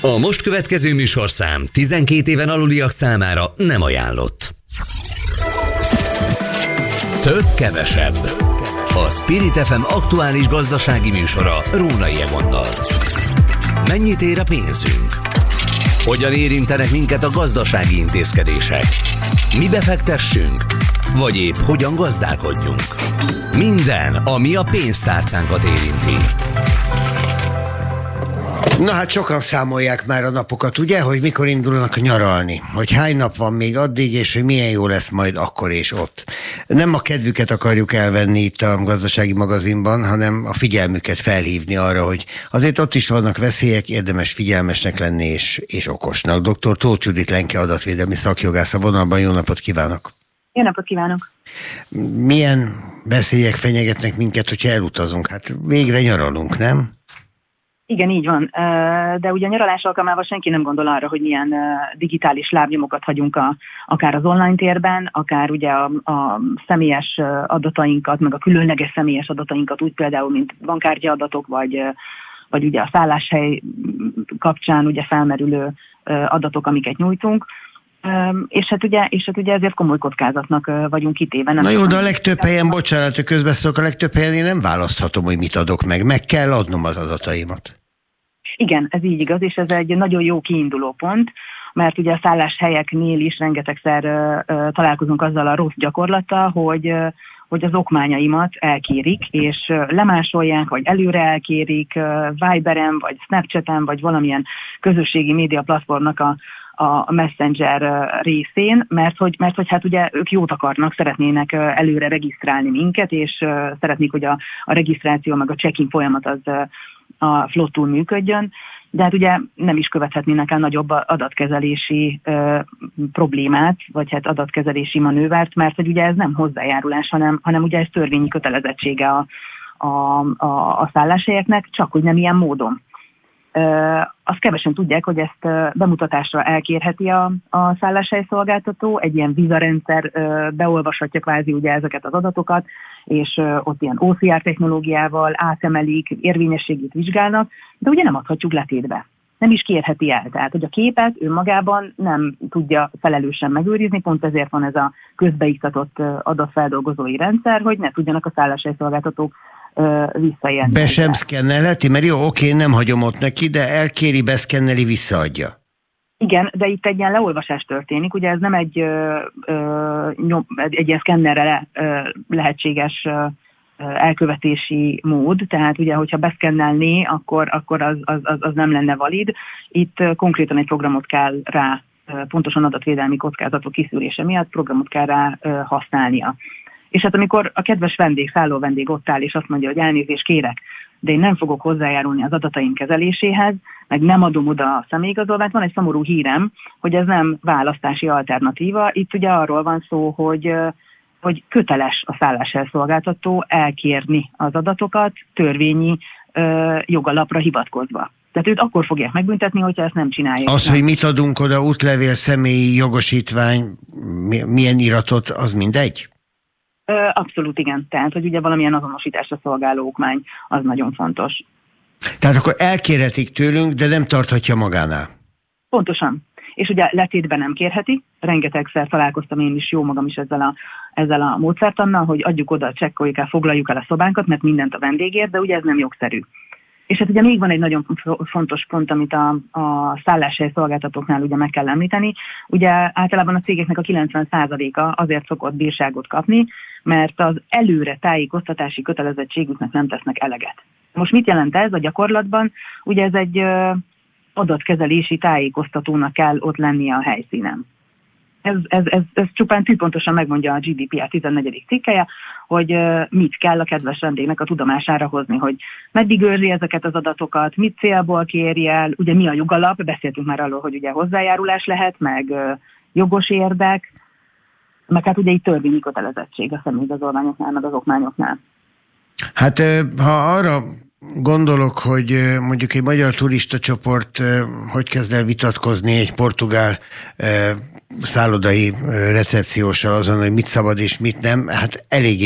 A most következő műsorszám 12 éven aluliak számára nem ajánlott. Több-kevesebb. A Spirit FM aktuális gazdasági műsora Rónai Egonnal. Mennyit ér a pénzünk? Hogyan érintenek minket a gazdasági intézkedések? Mi befektessünk? Vagy épp hogyan gazdálkodjunk? Minden, ami a pénztárcánkat érinti. Na hát sokan számolják már a napokat, ugye, hogy mikor indulnak nyaralni, hogy hány nap van még addig, és hogy milyen jó lesz majd akkor és ott. Nem a kedvüket akarjuk elvenni itt a Gazdasági Magazinban, hanem a figyelmüket felhívni arra, hogy azért ott is vannak veszélyek, érdemes figyelmesnek lenni és okosnak. Dr. Tóth Judit Lenke adatvédelmi szakjogász a vonalban, jó napot kívánok! Jó napot kívánok! Milyen veszélyek fenyegetnek minket, hogyha elutazunk? Hát végre nyaralunk, nem? Igen, így van. De ugye a nyaralás alkalmával senki nem gondol arra, hogy milyen digitális lábnyomokat hagyunk akár az online térben, akár ugye a személyes adatainkat, meg a különleges személyes adatainkat, úgy például, mint bankkártya adatok, vagy ugye a szálláshely kapcsán ugye felmerülő adatok, amiket nyújtunk. És hát ugye ezért komoly kockázatnak vagyunk kitéve. Na jó, de a legtöbb helyen, bocsánat, hogy közbeszólok, a legtöbb helyen én nem választhatom, hogy mit adok meg kell adnom az adataimat. Igen, ez így igaz, és ez egy nagyon jó kiinduló pont, mert ugye a szálláshelyeknél is rengetegszer találkozunk azzal a rossz gyakorlattal, hogy az okmányaimat elkérik, és lemásolják, vagy előre elkérik Viberen, vagy Snapchaten, vagy valamilyen közösségi média platformnak a Messenger részén, mert hogy hát ugye ők jót akarnak, szeretnének előre regisztrálni minket, és szeretnék, hogy a regisztráció meg a check-in folyamat az a flottul működjön, de hát ugye nem is követhetnének el nagyobb adatkezelési problémát, vagy hát adatkezelési manővert, mert hogy ugye ez nem hozzájárulás, hanem ugye ez törvényi kötelezettsége a szálláshelyeknek, csak hogy nem ilyen módon. Azt kevesen tudják, hogy ezt bemutatásra elkérheti a szálláshelyszolgáltató, egy ilyen vízarendszer beolvashatja kvázi ugye ezeket az adatokat, és ott ilyen OCR technológiával átemelik, érvényességét vizsgálnak, de ugye nem adhatjuk letétbe. Nem is kérheti el. Tehát, hogy a képet önmagában nem tudja felelősen megőrizni, pont ezért van ez a közbeiktatott adatfeldolgozói rendszer, hogy ne tudjanak a szálláshelyszolgáltatók visszajelni. Be sem szkennelheti? Mert jó, oké, nem hagyom ott neki, de elkéri, beszkenneli, visszaadja. Igen, de itt egy ilyen leolvasás történik. Ugye ez nem egy ilyen szkennerre lehetséges elkövetési mód, tehát ugye, hogyha beszkennelné, akkor az nem lenne valid. Itt konkrétan egy programot kell rá, pontosan adatvédelmi kockázatok kiszűrése miatt programot kell rá használnia. És hát amikor a kedves szálló vendég ott áll, és azt mondja, hogy elnézést kérek, de én nem fogok hozzájárulni az adataim kezeléséhez, meg nem adom oda a személyigazolványt, van egy szomorú hírem, hogy ez nem választási alternatíva. Itt ugye arról van szó, hogy köteles a szálláshelyszolgáltató elkérni az adatokat törvényi jogalapra hivatkozva. Tehát őt akkor fogják megbüntetni, hogyha ezt nem csinálják. Az, hogy mit adunk oda, útlevél, személyi jogosítvány, milyen iratot, az mindegy? Abszolút igen. Tehát, hogy ugye valamilyen azonosításra szolgáló okmány, az nagyon fontos. Tehát akkor elkérhetik tőlünk, de nem tarthatja magánál. Pontosan. És ugye letétben nem kérheti. Rengetegszer találkoztam én is, jó magam is ezzel a módszertannal, hogy adjuk oda, csekkoljuk el, foglaljuk el a szobánkat, mert mindent a vendégért, de ugye ez nem jogszerű. És hát ugye még van egy nagyon fontos pont, amit a szálláshelyszolgáltatóknál ugye meg kell említeni. Ugye általában a cégeknek a 90%-a azért szokott bírságot kapni, mert az előre tájékoztatási kötelezettségüknek nem tesznek eleget. Most mit jelent ez a gyakorlatban? Ugye ez egy adatkezelési tájékoztatónak kell ott lennie a helyszínen. Ez csupán tűpontosan megmondja a GDPR 14. cikkelye, hogy mit kell a kedves vendégnek a tudomására hozni, hogy meddig őrzi ezeket az adatokat, mit célból kéri el, ugye mi a jogalap, beszéltünk már arról, hogy ugye hozzájárulás lehet, meg jogos érdek, meg hát ugye itt törvényi kötelezettség a személyigazolványoknál, meg az okmányoknál. Hát ha arra gondolok, hogy mondjuk egy magyar turista csoport hogy kezd el vitatkozni egy portugál szállodai recepcióssal azon, hogy mit szabad és mit nem, hát eléggé